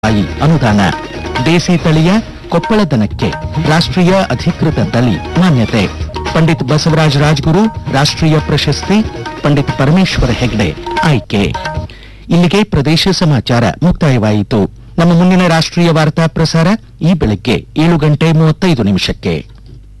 ರೂಪಾಯಿ ಅನುದಾನ. ದೇಸಿ ತಳಿಯ ಕೊಪ್ಪಳ ದನಕ್ಕೆ ರಾಷ್ಟ್ರೀಯ ಅಧಿಕೃತ ತಳಿ ಮಾನ್ಯತೆ. ಪಂಡಿತ್ ಬಸವರಾಜ ರಾಜಗುರು ರಾಷ್ಟ್ರೀಯ ಪ್ರಶಸ್ತಿ, ಪಂಡಿತ್ ಪರಮೇಶ್ವರ ಹೆಗ್ಡೆ ಆಯ್ಕೆ. ಇಲ್ಲಿಗೆ ಪ್ರದೇಶ ಸಮಾಚಾರ ಮುಕ್ತಾಯವಾಯಿತು. ನಮ್ಮ ಮುಂದಿನ ರಾಷ್ಟ್ರೀಯ ವಾರ್ತಾ ಪ್ರಸಾರ ಈ ಬೆಳಗ್ಗೆ 7:35 ನಿಮಿಷಕ್ಕೆ.